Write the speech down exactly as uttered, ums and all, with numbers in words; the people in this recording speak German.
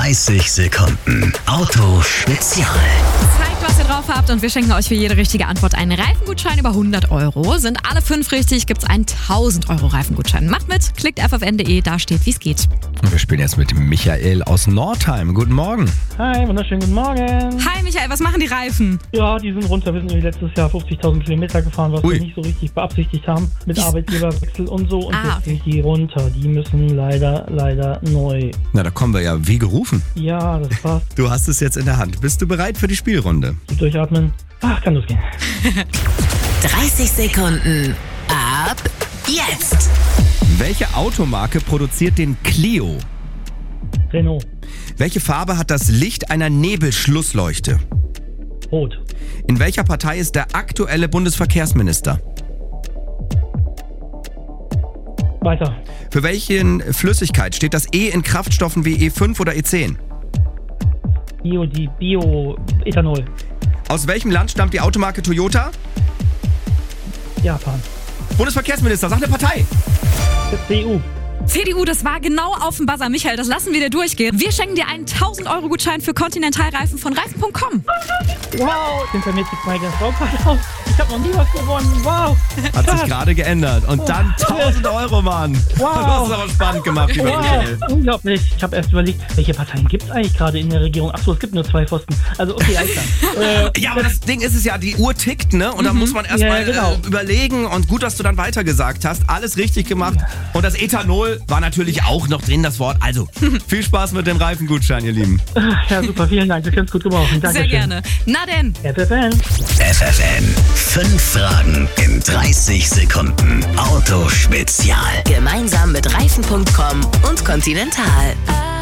dreißig Sekunden Autospezial. Zeigt, was ihr drauf habt und wir schenken euch für jede richtige Antwort einen Reifengutschein über hundert Euro. Sind alle fünf richtig, gibt's einen tausend Euro Reifengutschein. Macht mit, klickt f f n punkt d e, da steht, wie es geht. Und wir spielen jetzt mit Michael aus Nordheim. Guten Morgen. Hi, wunderschönen guten Morgen. Hi Michael, was machen die Reifen? Ja, die sind runter. Wir sind letztes Jahr fünfzigtausend Kilometer gefahren, was Ui. wir nicht so richtig beabsichtigt haben. Mit Arbeitgeberwechsel und so. Und Ah, jetzt sind die runter. Die müssen leider, leider neu. Na, da kommen wir ja wie gerufen. Ja, das passt. Du hast es jetzt in der Hand. Bist du bereit für die Spielrunde? Durchatmen. Ach, kann losgehen. dreißig Sekunden ab jetzt. Welche Automarke produziert den Clio? Renault. Welche Farbe hat das Licht einer Nebelschlussleuchte? Rot. In welcher Partei ist der aktuelle Bundesverkehrsminister? Weiter. Für welche Flüssigkeit steht das E in Kraftstoffen wie E fünf oder E zehn? Bio, die Bio-Ethanol. Aus welchem Land stammt die Automarke Toyota? Japan. Bundesverkehrsminister, sag eine Partei. C D U. C D U, das war genau auf dem Buzzer. Michael, das lassen wir dir durchgehen. Wir schenken dir einen tausend Euro Gutschein für Continental-Reifen von Reifen punkt com. Wow. Hinter mir zieht meine Frau gerade raus. Ich habe noch nie was gewonnen. Wow. Hat sich gerade geändert. Und dann tausend Euro, Mann. Wow. Du hast es aber spannend gemacht, lieber Michael. Wow, unglaublich. Ich habe erst überlegt, welche Parteien gibt es eigentlich gerade in der Regierung? Achso, es gibt nur zwei Pfosten. Also okay, alles klar. äh, Ja, aber das Ding ist es ja, die Uhr tickt, ne? Und da muss man erstmal Ja, genau. äh, überlegen. Und gut, dass du dann weitergesagt hast. Alles richtig gemacht. Und das Ethanol war natürlich auch noch drin, das Wort. Also, viel Spaß mit dem Reifengutschein, ihr Lieben. Ja, super, vielen Dank. Wir können es gut gebrauchen. Dankeschön. Sehr gerne. Na denn. F F N. F F N. Fünf Fragen in dreißig Sekunden Autospezial. Gemeinsam mit Reifen punkt com und Continental.